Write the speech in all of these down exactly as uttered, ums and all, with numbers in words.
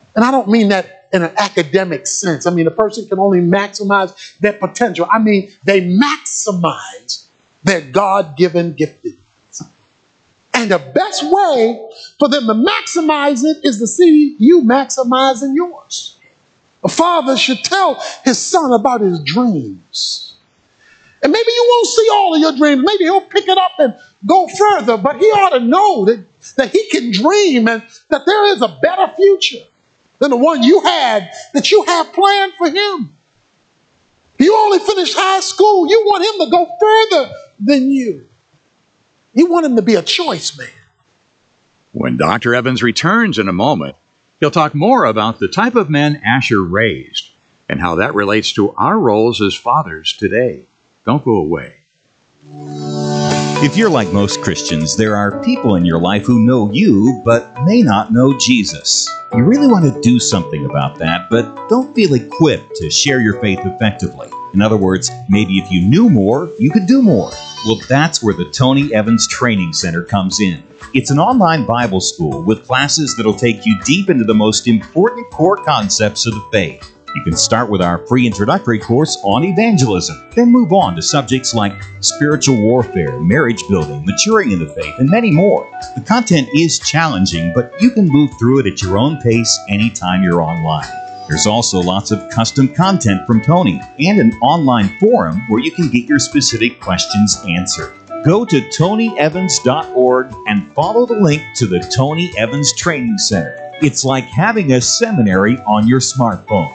And I don't mean that in an academic sense. I mean, a person can only maximize their potential. I mean, they maximize their God-given giftedness. And the best way for them to maximize it is to see you maximizing yours. A father should tell his son about his dreams. And maybe you won't see all of your dreams. Maybe he'll pick it up and go further. But he ought to know that, that he can dream and that there is a better future than the one you had, that you have planned for him. You only finished high school. You want him to go further than you. You want him to be a choice man. When Doctor Evans returns in a moment, he'll talk more about the type of men Asher raised and how that relates to our roles as fathers today. Don't go away. If you're like most Christians, there are people in your life who know you but may not know Jesus. You really want to do something about that, but don't feel equipped to share your faith effectively. In other words, maybe if you knew more, you could do more. Well, that's where the Tony Evans Training Center comes in. It's an online Bible school with classes that'll take you deep into the most important core concepts of the faith. You can start with our free introductory course on evangelism, then move on to subjects like spiritual warfare, marriage building, maturing in the faith, and many more. The content is challenging, but you can move through it at your own pace anytime you're online. There's also lots of custom content from Tony and an online forum where you can get your specific questions answered. Go to tony evans dot org and follow the link to the Tony Evans Training Center. It's like having a seminary on your smartphone.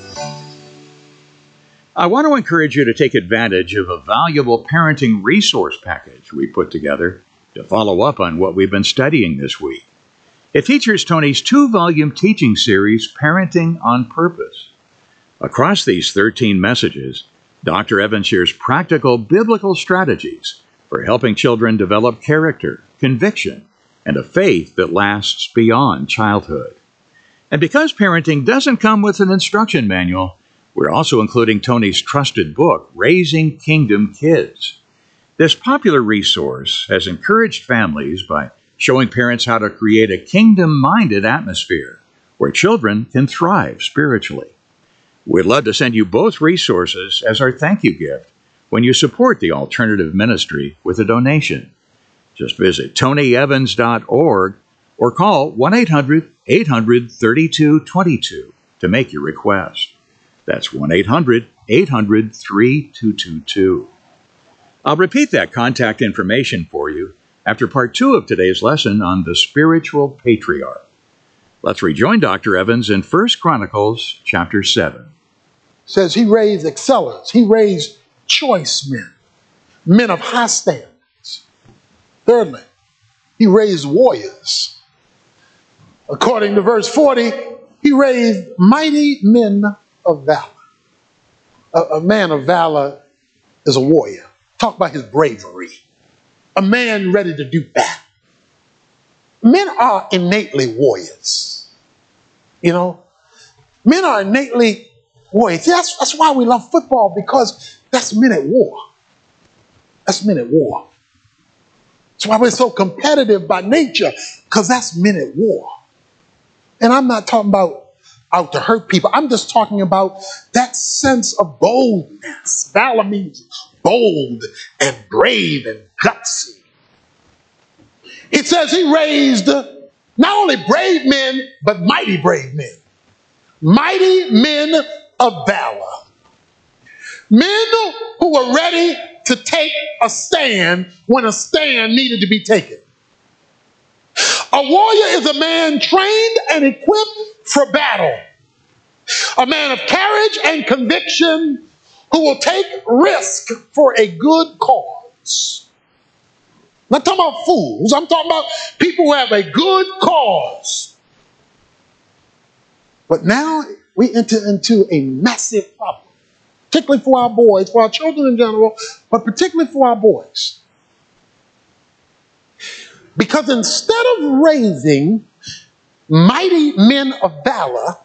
I want to encourage you to take advantage of a valuable parenting resource package we put together to follow up on what we've been studying this week. It features Tony's two-volume teaching series, Parenting on Purpose. Across these thirteen messages, Doctor Evans shares practical biblical strategies for helping children develop character, conviction, and a faith that lasts beyond childhood. And because parenting doesn't come with an instruction manual, we're also including Tony's trusted book, Raising Kingdom Kids. This popular resource has encouraged families by showing parents how to create a kingdom-minded atmosphere where children can thrive spiritually. We'd love to send you both resources as our thank you gift when you support the alternative ministry with a donation. Just visit tony evans dot org or call one eight hundred eight hundred thirty-two twenty-two to make your request. That's one eight hundred eight hundred thirty-two twenty-two. I'll repeat that contact information for you after part two of today's lesson on the spiritual patriarch. Let's rejoin Doctor Evans in First Chronicles chapter seven. It says he raised excellers. He raised choice men, men of high standards. Thirdly, he raised warriors. According to verse forty, he raised mighty men of valor. A, a man of valor is a warrior. Talk about his bravery. A man ready to do battle. Men are innately warriors. You know, men are innately warriors. That's, that's why we love football, because that's men at war. That's men at war. That's why we're so competitive by nature, because that's men at war. And I'm not talking about out to hurt people. I'm just talking about that sense of boldness. Valor means bold and brave and gutsy. It says he raised not only brave men, but mighty brave men. Mighty men of valor. Men who were ready to take a stand when a stand needed to be taken. A warrior is a man trained and equipped for battle. A man of courage and conviction who will take risk for a good cause. I'm not talking about fools. I'm talking about people who have a good cause. But now we enter into a massive problem, particularly for our boys, for our children in general, but particularly for our boys. Because instead of raising mighty men of valor,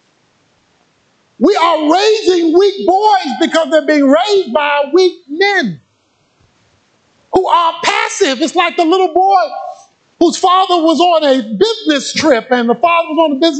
we are raising weak boys because they're being raised by weak men who are passive. It's like the little boy whose father was on a business trip, and the father was on a business